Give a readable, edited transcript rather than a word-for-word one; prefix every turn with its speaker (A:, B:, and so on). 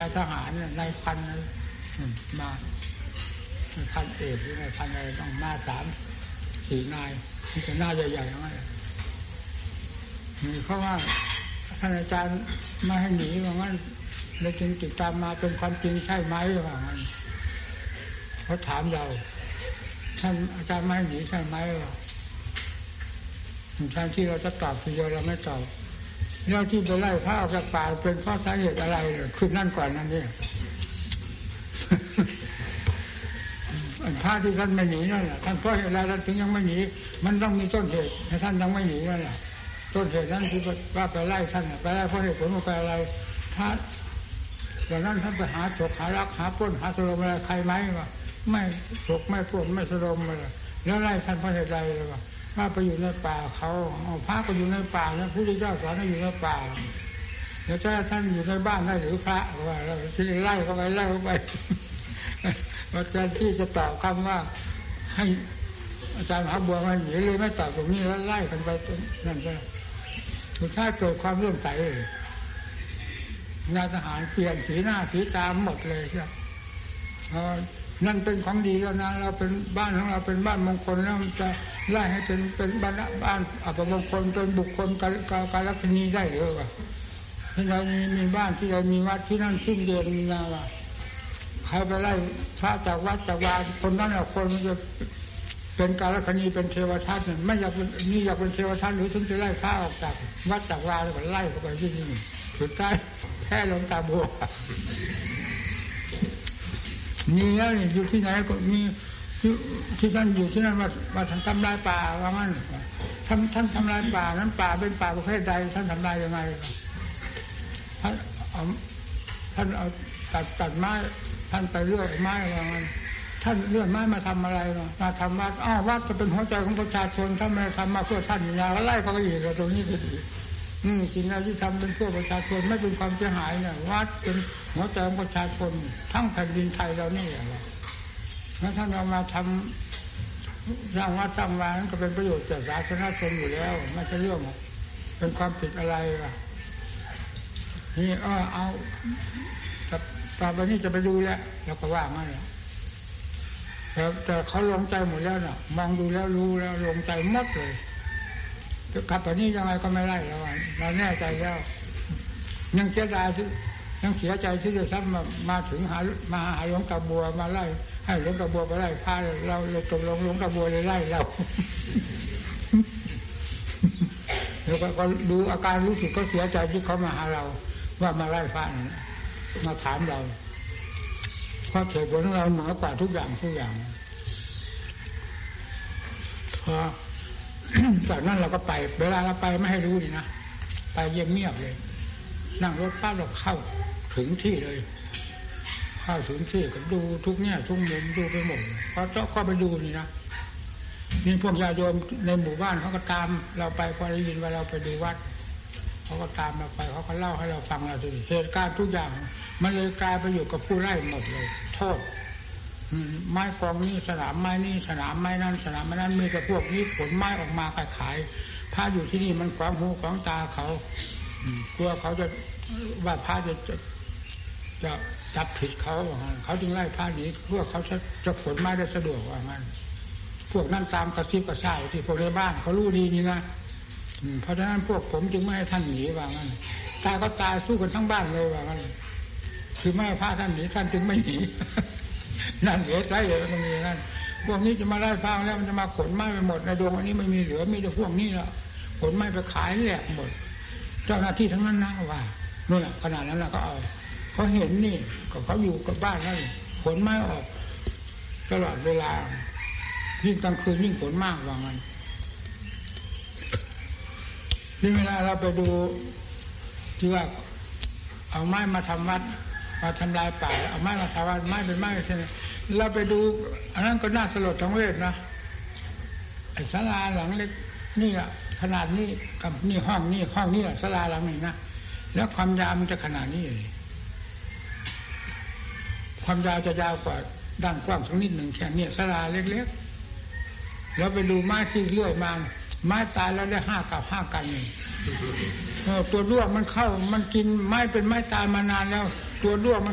A: ทหารในพันมาพันเอกหรือในพันอะไรต้องมา3-4 นายที่จะหน้าใหญ่ๆอย่างนั้นเพราะว่าท่านอาจารย์ไม่ให้หนีว่างั้นเลยจึงติดตามมาเป็นความจริงใช่ไหมว่างั้นเขาถามเราท่านอาจารย์ไม่ให้หนีใช่ไหมว่าท่านที่เราจะตอบทีเดียวเราไม่ตอบเรื่องที่ไปไล่พระออกจากป่าเป็นเพราะสาเหตุอะไรคือนั่นก่อนนั่นนี่พระที่ท่านไม่หนีนั่นแหละท่านเพราะเหตุอะไรท่านถึงยังไม่หนีมันต้องมีต้นเหตุให้ท่านยังไม่หนีนั่นแหละต้นเหตุนั้นคือว่าไปไล่ท่านไปไล่เพราะเหตุผลว่าไปอะไรพระอย่างนั้นท่านไปหาฉกหารักหาปล้นหาสลมอะไรใครไหมวะไม่ฉกไม่ปล้นไม่สลมอะไรแล้วไล่ท่านเพราะเหตุใดเลยวะว่าไปอยู่ในป่าเขาพระก็อยู่ในป่านะพระพุทธเจ้าสอนให้อยู่ในป่าแล้วถ้าท่านอยู่ในบ้านได้หรือพระว่าเราที่ไล่เข้าไปไล่เข้าไปอาจารย์ที่จะตอบคำว่าให้อาจารย์มหาบัวมาหนีเลยไม่ตอบตรงนี้แล้วไล่กันไปนั่นก็สุดท้ายเกิดความเลื่อมใสเลยนายทหารเปลี่ยนสีหน้าสีตาหมดเลยใช่นั่นเป็นของดีแล้วนะเราเป็นบ้านของเราเป็นบ้านมงคลแล้วจะไล่ให้เป็นบ้านอัปมงคลเป็นบุคคลการลักษณีได้หรือวะที่เรามีบ้านที่เรามีวัดที่นั่นสิ้นเดือนมีนาว่าใครไปไล่พระจากวัดจากวาคนนั้นคนมันจะเป็นการลักษณีเป็นเทวทัตเนี่ยไม่อยากเป็นนี่อยากเป็นเทวทัตหรือถึงจะไล่พระออกจากวัดจากวาแล้วก็ไล่เข้าไปที่นี่สุดท้ายแค่หลวงตาบัวมีแล้วนี่อยู่ที่ไหนก็มีที่ท่านอยู่ที่นั่นว่าท่านทำลายป่าว่างั้นท่านทำลายป่านั้นป่าเป็นป่าประเภทใดท่านทำลายยังไงท่านเอาตัดไม้ท่านไปเลื่อยไม้ว่างั้นท่านเลื่อยไม้มาทำอะไรมาทำวัดวัดจะเป็นหัวใจของประชาชนท่านไม่ทำมาเพื่อท่านอย่างไรไล่เขาก็อีกตรงนี้ก็ดีสิ่งใดที่ทำเป็นเพื่อประชาชนไม่เป็นความเสียหายเนี่ยวัดเป็นหัวใจของประชาชนทั้งแผ่นดินไทยเรานี่แหละแล้วท่านเอามาทำสร้างวัดสร้างวานั้นก็เป็นประโยชน์แก่สาธารณชนอยู่แล้วไม่ใช่เรื่องเป็นความผิดอะไรล่ะนี่เอาต่อไปนี้จะไปดูแล้วเราก็ว่างั้นแหละแต่เขาลงใจหมดแล้วน่ะมองดูแล้วรู้แล้วลงใจหมดเลยกลับไปนี่ยังไงก็ไม่ไล่แล้วเราแน่ใจแล้วยังเสียดายยังเสียใจที่จะซ้ำมาถึงหาหลวงตาบัวมาไล่ให้หลวงตาบัวไปไล่พาเราเลยตกลงหลวงตาบัวเลยไล่เราแล้วก็ดูอาการรู้สึกก็เสียใจที่เขามาหาเราว่ามาไล่พามาถามเราเพราะเหตุผลของเราเหนือกว่าทุกอย่างพอจากนั้นเราก็ไปเวลาเราไปไม่ให้รู้นี่นะไปเงียบๆเลยนั่งรถป้าเราเข้าถึงที่เลยเข้าถึงที่ก็ดูทุกแง่ทุกมุมดูไปหมดพอเจ้าก็ไปดูนี่นะนี่พวกญาติโยมในหมู่บ้านเขาก็ตามเราไปพอได้ยินว่าเราไปดูวัดเขาก็ตามเราไปเขาก็เล่าให้เราฟังเราดูเหตุการณ์ทุกอย่างมันเลยกลายไปอยู่กับผู้ไล่หมดเลยโทษไม้กองนี้สนามไม้นี่สนามไม้นั้นสนามไม้นั้นมีแต่พวกนี้ผลไม้ออกมาขายพระอยู่ที่นี่มันขวางหูขวางตาเขากลัวเขาจะว่าพระจะจับผิดเขาจึงไล่พระหนีเพื่อเขาจะผลไม้ได้สะดวกว่างั้นพวกนั้นตามกระซิบกระซาบที่พวกในบ้านเขารู้ดีนี่นะเพราะฉะนั้นพวกผมจึงไม่ให้ท่านหนีว่างั้นตายก็ตายสู้กันทั้งบ้านเลยว่างั้นคือไม่ให้พระท่านหนีท่านจึงไม่หนีนั่นเหลือใจเหลือตรงนี้นั่นพวกนี้จะมาไล่พาแล้วมันจะมาขนไม้ไปหมดในดวงอันนี้ไม่มีเหลือมีแต่พวกนี้ละขนไม้ไปขายแหลกหมดเจ้าหน้าที่ทั้งนั้นนะว่านู่นแหละขนาดนั้นเราก็เอาเขาเห็นนี่ก็เขาอยู่กับบ้านนั่นขนไม้ออกตลอดเวลายิ่งกลางคืนยิ่งขนมากว่างั้นนี่เวลาเราไปดูที่ว่าเอาไม้มาทำวัดมาทำลายป่าเอาไม้มาทำวัดไม้เป็นไม้ใช่ไหมเราไปดูอันนั้นก็น่าสลดทั้งเวทนะไอ้ศาลาหลังเล็กนี่แหละขนาดนี้กับนี่ห้องนี่แหละศาลาหลังนี้นะแล้วความยาวมันจะขนาดนี้เลยความยาวจะยาวกว่าด้านกว้างสักนิดหนึ่งแค่นี้ศาลาเล็กๆแล้วไปดูไม้ที่เลื่อยมาไม้ตายแล้วได้5 กันนี่ตัวด้วงมันเข้ามันกินไม้เป็นไม้ตายมานานแล้วตัวด้วงมัน